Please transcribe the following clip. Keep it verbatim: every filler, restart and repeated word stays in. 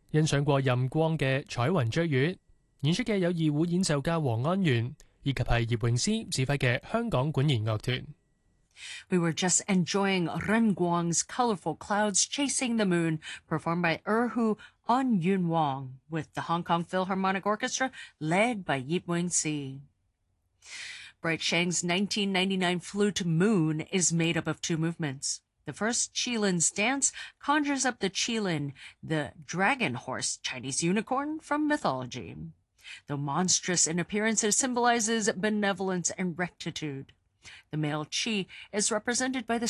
欣賞過任光嘅彩雲追月，演出嘅有二胡演奏家黃安源，以及係葉詠詩指揮嘅香港管弦樂團。 We were just enjoying Ren Guang's Colorful Clouds Chasing the Moon, performed by Erhu An Yun Wang, with the Hong Kong Philharmonic Orchestra led by Yip Wing-si. Bright Shang's nineteen ninety-nine flute Moon is made up of two movements. The first, Qilin's dance, conjures up the Qilin, the dragon horse Chinese unicorn from mythology. Though monstrous in appearance, it symbolizes benevolence and rectitude. The male Qi is represented by the